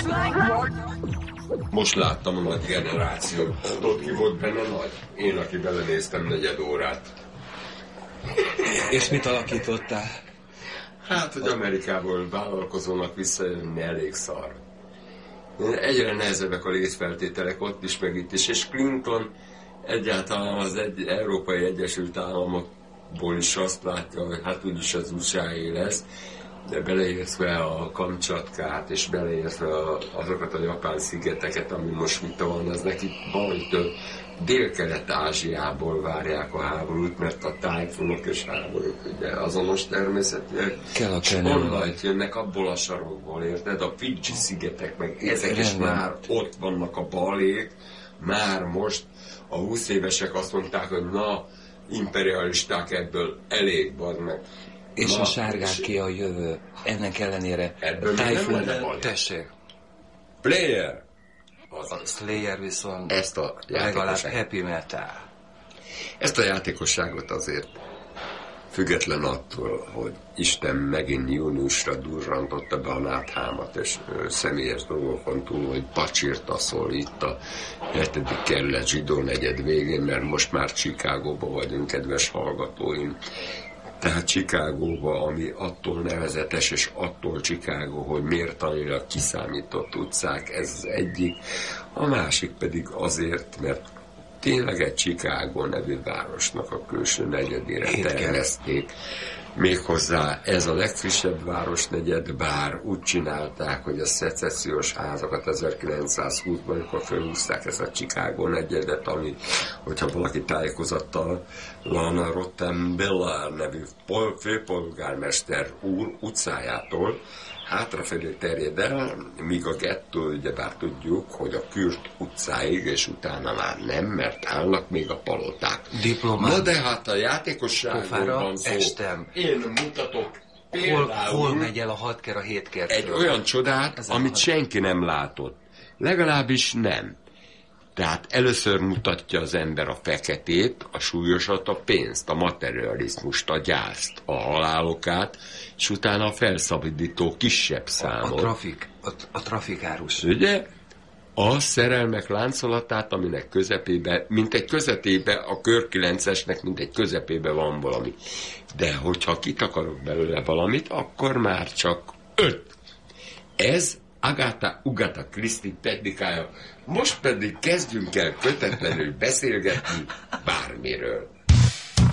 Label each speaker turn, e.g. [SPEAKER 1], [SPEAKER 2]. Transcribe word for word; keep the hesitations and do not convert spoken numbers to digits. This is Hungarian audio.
[SPEAKER 1] Most láttam a nagy generációt. Tudod, ki volt benne nagy? Én, aki belenéztem negyed órát.
[SPEAKER 2] És mit alakítottál?
[SPEAKER 1] Hát, hogy Amerikából vállalkozónak visszajönni elég szar. Egyre nehezebbek a létfeltételek ott is, meg itt is. És Clinton egyáltalán az egy, Európai Egyesült Államokból is azt látja, hogy hát úgyis az u es á-é lesz, de beleértve a Kamcsatkát, és beleértve a, azokat a japán szigeteket, ami most vita van, az neki valamitől Dél-Kelet-Ázsiából várják a háborút, mert a tájfunok és háborúk ugye azonos természetűek, és onnan jönnek abból a sarokból, érted? A Fidzsi szigetek, meg ezek is már ott vannak a balék, már most a húsz évesek azt mondták, hogy na, imperialisták, ebből elég, bazd meg.
[SPEAKER 2] És
[SPEAKER 1] na,
[SPEAKER 2] a sárgáké a jövő. Ennek ellenére
[SPEAKER 1] ebből
[SPEAKER 2] Tájfun, tessék.
[SPEAKER 1] Player!
[SPEAKER 2] A Slayer viszont
[SPEAKER 1] ezt a
[SPEAKER 2] legalább happy metal.
[SPEAKER 1] Ezt a játékosságot azért független attól, hogy Isten megint júniusra durrantotta be a náthámat, és ö, személyes dolgokon túl, hogy pacsírta szól itt a hetedik kerület zsidó negyed végén, mert most már Chicagóban vagyunk, kedves hallgatóim. Tehát Chicagóba, ami attól nevezetes, és attól Chicago, hogy mértanilag kiszámított utcák, ez az egyik. A másik pedig azért, mert tényleg egy Chicago nevű városnak a külső negyedére tervezték. Méghozzá ez a legfrissebb városnegyed, bár úgy csinálták, hogy a szecessziós házakat ezerkilencszázhúszban, amikor felhúzták ezt a Chicago negyedet, ami, hogyha valaki tájékozattal van, a Rottenbiller nevű főpolgármester úr utcájától hátrafelé terjed el, míg a gettó, ugyebár tudjuk, hogy a Kürt utcáig, és utána már nem, mert állnak még a paloták.
[SPEAKER 2] Diplomát.
[SPEAKER 1] Na de hát a játékosságról van szó.
[SPEAKER 2] Estem.
[SPEAKER 1] Én mutatok például...
[SPEAKER 2] Hol, hol megy el a hatker a hétkertől?
[SPEAKER 1] Egy olyan csodát, ez amit senki nem látott. Legalábbis nem. Tehát először mutatja az ember a feketét, a súlyosat, a pénzt, a materializmust, a gyászt, a halálokát, és utána a felszabadító kisebb számot.
[SPEAKER 2] A, a trafik, a, a trafikárus.
[SPEAKER 1] Ugye? A szerelmek láncolatát, aminek közepébe, mint egy közepébe, a kör kilencesnek, mint egy közepébe van valami. De hogyha kitakarok belőle valamit, akkor már csak öt. Ez Agatha Ugata Christie technikája. Most pedig kezdjünk el kötetlenül beszélgetni bármiről.